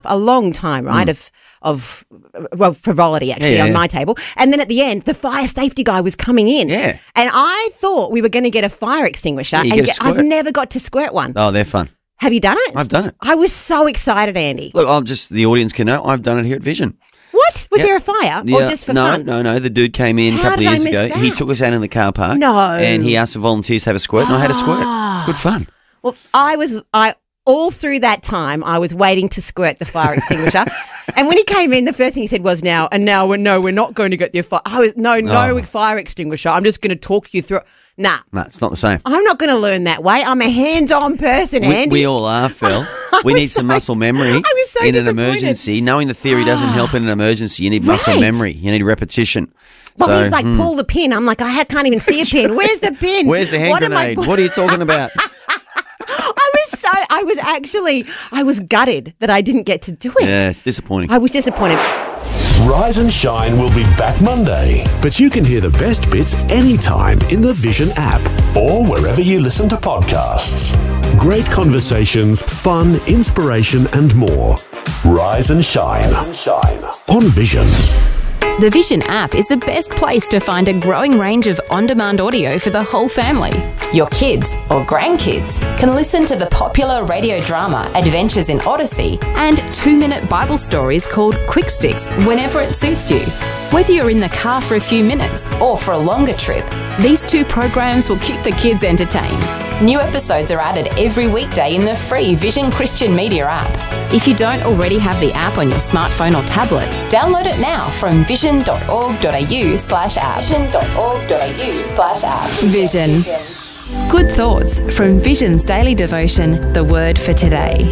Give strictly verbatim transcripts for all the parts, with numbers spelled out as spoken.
a long time, right, mm. of, of well, frivolity actually yeah, yeah. on my table. And then at the end, the fire safety guy was coming in. Yeah. And I thought we were going to get a fire extinguisher. Yeah, you and get a get, I've never got to squirt one. Oh, they're fun. Have you done it? I've done it. I was so excited, Andy. Look, I'll just, the audience can know, I've done it here at Vision. What? Was yep. there a fire yeah, or just for no, fun? No, no, no. The dude came in How a couple of did I years miss ago. that? He took us out in the car park. No. And he asked for volunteers to have a squirt, and I had a squirt. Ah. Good fun. Well, I was, I all through that time, I was waiting to squirt the fire extinguisher. And when he came in, the first thing he said was, now, and now, we're, no, we're not going to get your fire. I was, no, no oh. fire extinguisher. I'm just going to talk you through it. Nah. No, it's not the same. I'm not going to learn that way. I'm a hands-on person, we, Andy. We all are, Phil. We need some so, muscle memory I was so in an emergency. Knowing the theory doesn't help in an emergency. You need muscle right. memory. You need repetition. Well, so, he's like, hmm. pull the pin. I'm like, I can't even see a pin. Where's the pin? Where's the hand what grenade? What are you talking about? I was so, I was actually, I was gutted that I didn't get to do it. Yeah, it's disappointing. I was disappointed. Rise and Shine will be back Monday, but you can hear the best bits anytime in the Vision app or wherever you listen to podcasts. Great conversations, fun, inspiration, and more. Rise and Shine, Rise and Shine. On Vision. The Vision app is the best place to find a growing range of on-demand audio for the whole family. Your kids or grandkids can listen to the popular radio drama Adventures in Odyssey and two-minute Bible stories called Quick Sticks whenever it suits you. Whether you're in the car for a few minutes or for a longer trip, these two programs will keep the kids entertained. New episodes are added every weekday in the free Vision Christian Media app. If you don't already have the app on your smartphone or tablet, download it now from vision.org.au slash app. Vision.org.au slash app. Vision. Good thoughts from Vision's daily devotion, The Word for Today.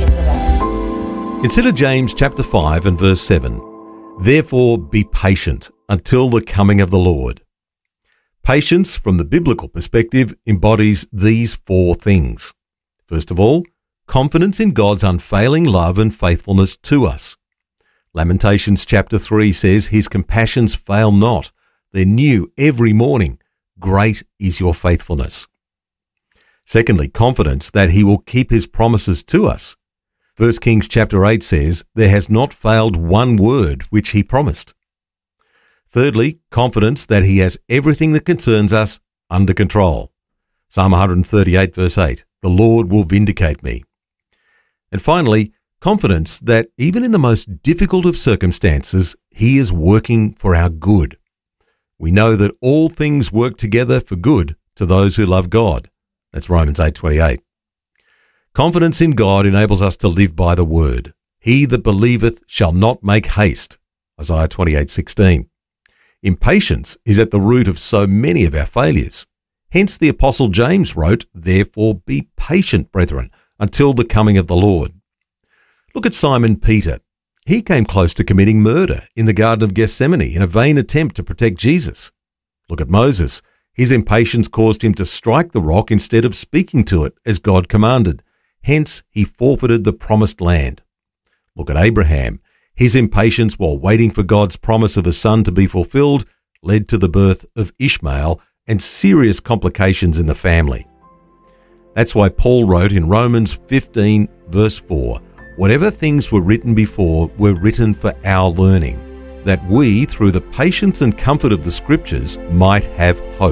Consider James chapter five and verse seven. Therefore be patient until the coming of the Lord. Patience, from the biblical perspective, embodies these four things. First of all, confidence in God's unfailing love and faithfulness to us. Lamentations chapter three says, His compassions fail not. They're new every morning. Great is your faithfulness. Secondly, confidence that He will keep His promises to us. First Kings chapter eight says, There has not failed one word which He promised. Thirdly, confidence that He has everything that concerns us under control. Psalm one thirty-eight verse eight, The Lord will vindicate me. And finally, confidence that even in the most difficult of circumstances, He is working for our good. We know that all things work together for good to those who love God. That's Romans eight twenty-eight. Confidence in God enables us to live by the word. He that believeth shall not make haste. Isaiah twenty-eight sixteen. Impatience is at the root of so many of our failures. Hence the Apostle James wrote, Therefore be patient, brethren, until the coming of the Lord. Look at Simon Peter. He came close to committing murder in the Garden of Gethsemane in a vain attempt to protect Jesus. Look at Moses. His impatience caused him to strike the rock instead of speaking to it as God commanded. Hence, he forfeited the promised land. Look at Abraham. His impatience while waiting for God's promise of a son to be fulfilled led to the birth of Ishmael and serious complications in the family. That's why Paul wrote in Romans fifteen verse four, Whatever things were written before were written for our learning, that we, through the patience and comfort of the Scriptures, might have hope.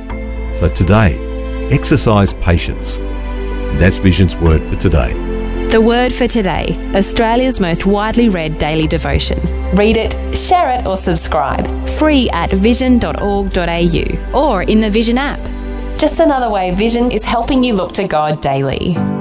So today, exercise patience. And that's Vision's Word for today. The Word for Today, Australia's most widely read daily devotion. Read it, share it or subscribe. Free at vision dot org dot a u or in the Vision app. Just another way Vision is helping you look to God daily.